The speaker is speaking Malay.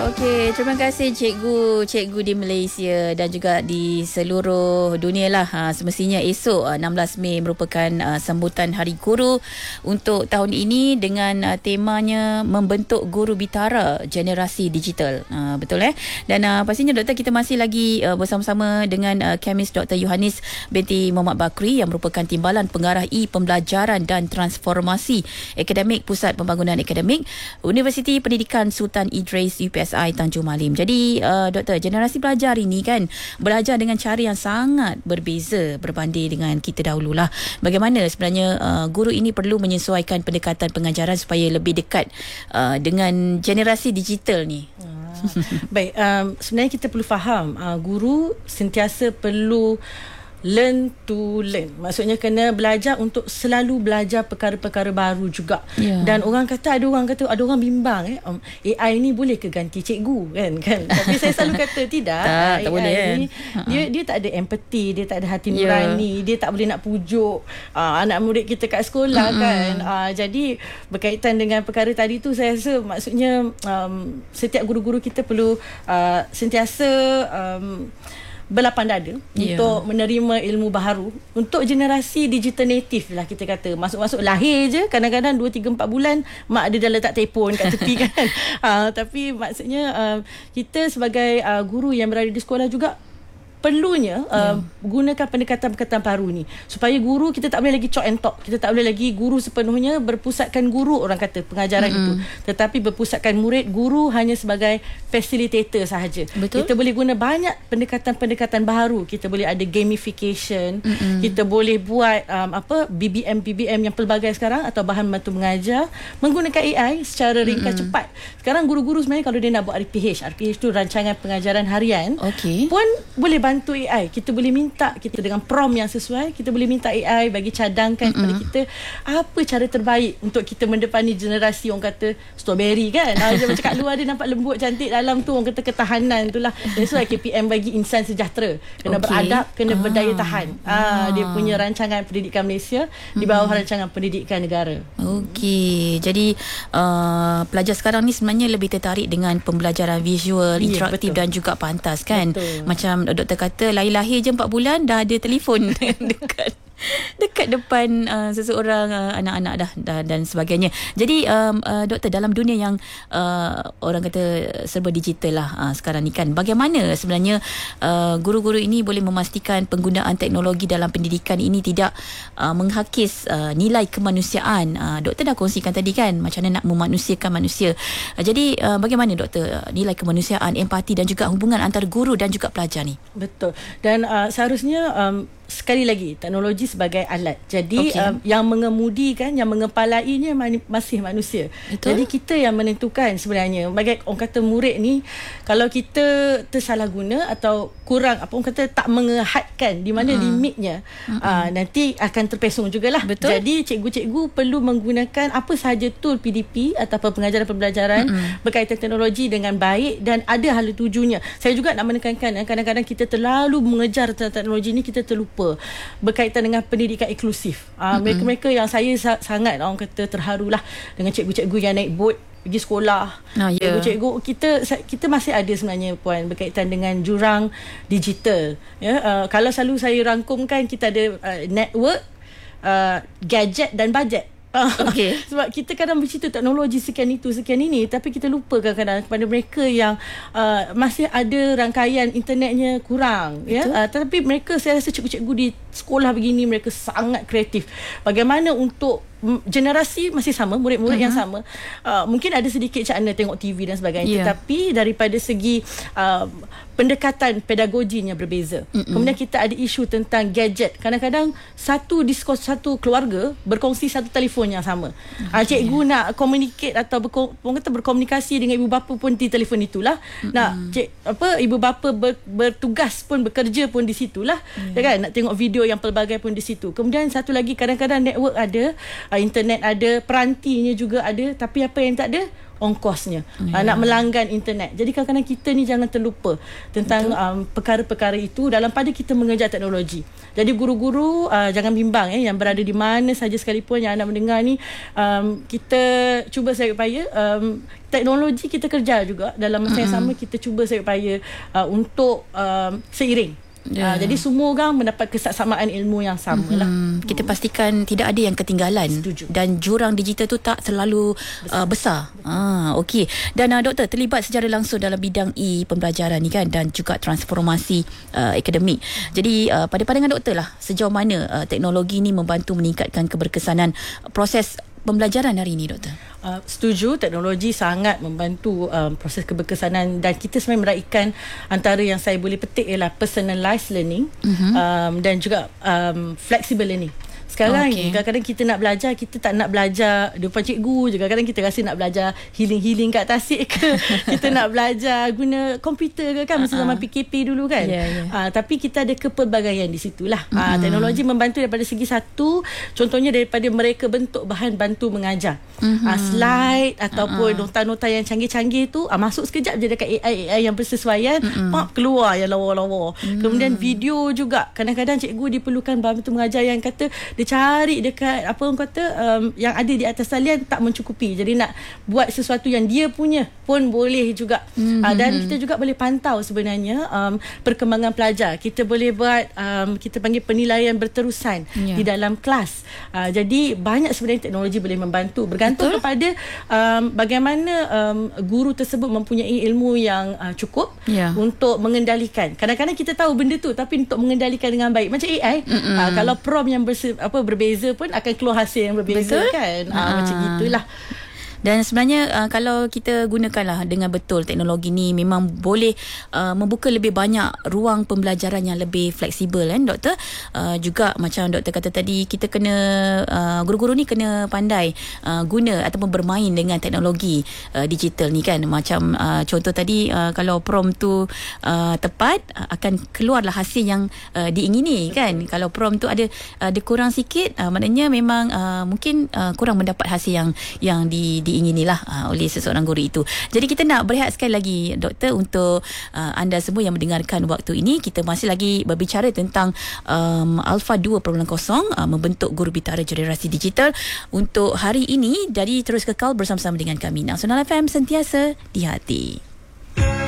Okey, terima kasih cikgu di Malaysia dan juga di seluruh dunia lah. Semestinya esok 16 Mei merupakan sambutan Hari Guru untuk tahun ini dengan temanya membentuk guru bitara generasi digital. Betul Dan pastinya doktor, kita masih lagi bersama-sama dengan Kemis Dr. Yohanis binti Muhammad Bakri yang merupakan Timbalan Pengarah Pembelajaran dan Transformasi Akademik Pusat Pembangunan Akademik Universiti Pendidikan Sultan Idris UPSI Tanjung Malim. Jadi doktor, generasi pelajar ini kan belajar dengan cara yang sangat berbeza berbanding dengan kita dahululah. Bagaimana sebenarnya guru ini perlu menyesuaikan pendekatan pengajaran supaya lebih dekat dengan generasi digital ni? Baik, sebenarnya kita perlu faham guru sentiasa perlu learn to learn. Maksudnya kena belajar untuk selalu belajar perkara-perkara baru juga. Dan ada orang orang bimbang AI ni boleh ke ganti cikgu kan. Tapi saya selalu kata tidak. tak boleh ni, dia tak ada empathy, dia tak ada hati nurani, dia tak boleh nak pujuk anak murid kita kat sekolah kan. Jadi berkaitan dengan perkara tadi tu, saya rasa maksudnya setiap guru-guru kita perlu sentiasa berlapang dada untuk menerima ilmu baharu untuk generasi digital native lah kita kata. Masuk-masuk lahir je kadang-kadang 2, 3, 4 bulan mak dia dah letak telefon kat tepi kan. Tapi maksudnya kita sebagai guru yang berada di sekolah juga perlunya gunakan pendekatan-pendekatan baru ni supaya guru kita tak boleh lagi chalk and talk. Kita tak boleh lagi guru sepenuhnya berpusatkan guru, orang kata pengajaran itu, tetapi berpusatkan murid. Guru hanya sebagai facilitator sahaja. Kita boleh guna banyak pendekatan-pendekatan baru. Kita boleh ada gamification, kita boleh buat BBM yang pelbagai sekarang atau bahan bantu mengajar menggunakan AI secara ringkas cepat. Sekarang guru-guru sebenarnya kalau dia nak buat RPH tu rancangan pengajaran harian, pun boleh bantu AI. Kita boleh minta, kita dengan prompt yang sesuai, kita boleh minta AI bagi cadangkan kepada kita apa cara terbaik untuk kita mendepani generasi orang kata strawberry kan. Dia macam kat luar dia nampak lembut cantik, dalam tu orang kata ketahanan tu lah. That's why KPM bagi insan sejahtera. Kena beradab, kena berdaya tahan. Dia punya rancangan pendidikan Malaysia di bawah rancangan pendidikan negara. Okey. Jadi pelajar sekarang ni sebenarnya lebih tertarik dengan pembelajaran visual, interaktif dan juga pantas kan. Macam doktor kata lahir-lahir je 4 bulan dah ada telefon dekat depan seseorang, anak-anak dah dan sebagainya. Jadi doktor, dalam dunia yang orang kata serba digital lah sekarang ni kan, bagaimana sebenarnya guru-guru ini boleh memastikan penggunaan teknologi dalam pendidikan ini tidak menghakis nilai kemanusiaan? Doktor dah kongsikan tadi kan macam mana nak memanusiakan manusia. Jadi bagaimana doktor nilai kemanusiaan, empati dan juga hubungan antara guru dan juga pelajar ni? Betul. Dan seharusnya sekali lagi teknologi sebagai alat. Jadi yang mengemudikan, yang mengepalainya masih manusia. Jadi kita yang menentukan sebenarnya. Bagi orang kata murid ni, kalau kita tersalah guna atau kurang tak mengehadkan di mana limitnya, nanti akan terpesong jugalah. Jadi cikgu-cikgu perlu menggunakan apa sahaja tool PDP ataupun pengajaran pembelajaran berkaitan teknologi dengan baik dan ada hala tujunya. Saya juga nak menekankan kadang-kadang kita terlalu mengejar teknologi ni, kita terlupa berkaitan dengan pendidikan inklusif. Mereka-mereka yang saya sangat orang kata terharulah dengan cikgu-cikgu yang naik bot pergi sekolah. Cikgu-cikgu kita masih ada sebenarnya puan berkaitan dengan jurang digital. Kalau selalu saya rangkumkan, kita ada network, gadget dan bajet. Sebab kita kadang bercerita teknologi sekian itu, sekian ini, tapi kita lupa kadang-kadang kepada mereka yang masih ada rangkaian internetnya kurang. Tetapi mereka, saya rasa cikgu-cikgu di sekolah begini, mereka sangat kreatif. Bagaimana untuk generasi masih sama, murid-murid yang sama, mungkin ada sedikit cakna tengok TV dan sebagainya, tetapi daripada segi pendekatan pedagoginya berbeza. Kemudian kita ada isu tentang gadget. Kadang-kadang satu diskos, satu keluarga berkongsi satu telefon yang sama. Cikgu nak communicate atau berkomunikasi dengan ibu bapa pun di telefon itulah. Ibu bapa bertugas pun, bekerja pun di situlah. Kan? Nak tengok video yang pelbagai pun di situ. Kemudian satu lagi, kadang-kadang network ada, internet ada, perantinya juga ada, tapi apa yang tak ada? Ongkosnya. Nak melanggan internet. Jadi kadang-kadang kita ni jangan terlupa tentang perkara-perkara itu dalam pada kita mengejar teknologi. Jadi guru-guru jangan bimbang yang berada di mana saja sekalipun yang anda mendengar ni, kita cuba saya upaya teknologi kita kerja juga dalam masa yang sama, kita cuba saya upaya untuk seiring. Jadi semua orang mendapat kesamaan ilmu yang sama lah. Kita pastikan tidak ada yang ketinggalan. Setuju. Dan jurang digital tu tak terlalu besar. Okey. Dan doktor terlibat secara langsung dalam bidang pembelajaran ni kan, dan juga transformasi akademik. Jadi pada pandangan doktor lah, sejauh mana teknologi ni membantu meningkatkan keberkesanan proses pembelajaran hari ini, doktor? Setuju, teknologi sangat membantu proses keberkesanan, dan kita sebenarnya meraihkan antara yang saya boleh petik ialah personalized learning dan juga flexible learning. Sekarang ni kadang-kadang kita nak belajar, kita tak nak belajar di depan cikgu je. Kadang-kadang kita rasa nak belajar healing kat tasik ke, kita nak belajar guna komputer ke kan, masa zaman PKP dulu kan. Tapi kita ada kepelbagaian di situlah. Teknologi membantu daripada segi satu, contohnya daripada mereka bentuk bahan bantu mengajar. Slide ataupun nota-nota yang canggih-canggih tu masuk sekejap je dekat AI yang bersesuaian, keluar yang lawa-lawa. Kemudian video juga, kadang-kadang cikgu diperlukan bahan bantu mengajar yang kata dia cari dekat apa orang kata yang ada di atas talian tak mencukupi, jadi nak buat sesuatu yang dia punya pun boleh juga. Dan kita juga boleh pantau sebenarnya perkembangan pelajar. Kita boleh buat kita panggil penilaian berterusan di dalam kelas. Jadi banyak sebenarnya teknologi boleh membantu, bergantung kepada bagaimana guru tersebut mempunyai ilmu yang cukup untuk mengendalikan. Kadang-kadang kita tahu benda tu, tapi untuk mengendalikan dengan baik macam AI, kalau prompt yang berbeza pun akan keluar hasil yang berbeza. Betul? Kan macam gitulah. Dan sebenarnya kalau kita gunakanlah dengan betul teknologi ni, memang boleh membuka lebih banyak ruang pembelajaran yang lebih fleksibel kan, doktor. Juga macam doktor kata tadi, kita kena guru-guru ni kena pandai guna ataupun bermain dengan teknologi digital ni kan. Macam contoh tadi, kalau prompt tu tepat, akan keluarlah hasil yang diingini kan. Kalau prompt tu ada kurang sikit, maknanya memang mungkin kurang mendapat hasil yang diinginilah oleh seseorang guru itu. Jadi kita nak berehat sekali lagi, doktor, untuk anda semua yang mendengarkan waktu ini. Kita masih lagi berbicara tentang Alpha 2.0 membentuk guru bitara generasi digital untuk hari ini. Jadi terus kekal bersama-sama dengan kami. Nasional FM, sentiasa di hati.